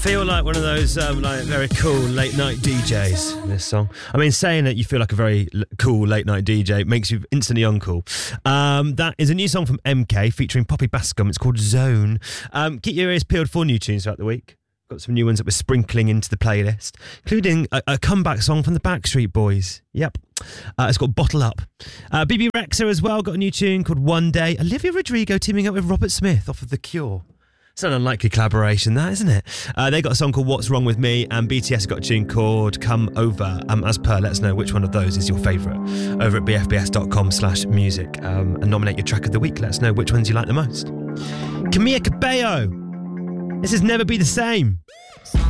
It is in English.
Feel like one of those like very cool late night DJs. This song. I mean, saying that you feel like a very cool late night DJ makes you instantly uncool. That is a new song from MK featuring Poppy Bascom. It's called Zone. Keep your ears peeled for new tunes throughout the week. Got some new ones that we're sprinkling into the playlist, including a comeback song from the Backstreet Boys. Yep. It's got Bottle Up. BB Rexa as well got a new tune called One Day. Olivia Rodrigo teaming up with Robert Smith off of The Cure. It's an unlikely collaboration, that, isn't it? They got a song called What's Wrong With Me, and BTS got a tune called Come Over. As per, let us know which one of those is your favourite over at bfbs.com/music, and nominate your track of the week. Let us know which ones you like the most. Camila Cabello. This has Never Be the Same.